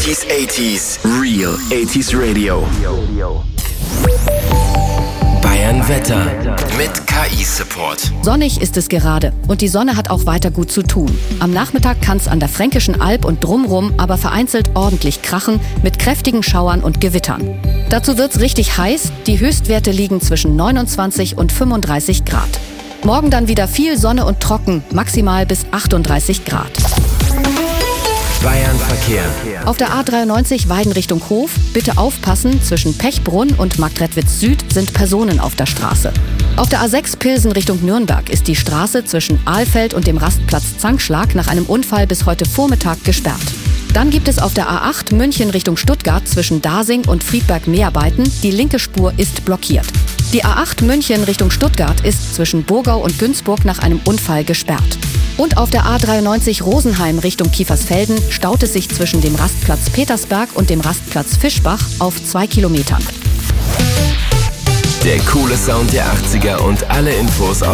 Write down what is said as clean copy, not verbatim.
90s, 80s, Real 80s Radio. Bayern Wetter mit KI-Support. Sonnig ist es gerade und die Sonne hat auch weiter gut zu tun. Am Nachmittag kann es an der Fränkischen Alb und drumrum aber vereinzelt ordentlich krachen mit kräftigen Schauern und Gewittern. Dazu wird's richtig heiß. Die Höchstwerte liegen zwischen 29 und 35 Grad. Morgen dann wieder viel Sonne und trocken, maximal bis 38 Grad. Bayern Verkehr. Auf der A93 Weiden Richtung Hof, bitte aufpassen, zwischen Pechbrunn und Marktredwitz Süd sind Personen auf der Straße. Auf der A6 Pilsen Richtung Nürnberg ist die Straße zwischen Ahlfeld und dem Rastplatz Zankschlag nach einem Unfall bis heute Vormittag gesperrt. Dann gibt es auf der A8 München Richtung Stuttgart zwischen Dasing und Friedberg Meerbeiten, die linke Spur ist blockiert. Die A8 München Richtung Stuttgart ist zwischen Burgau und Günzburg nach einem Unfall gesperrt. Und auf der A93 Rosenheim Richtung Kiefersfelden staut es sich zwischen dem Rastplatz Petersberg und dem Rastplatz Fischbach auf 2 Kilometern. Der coole Sound der 80er und alle Infos aus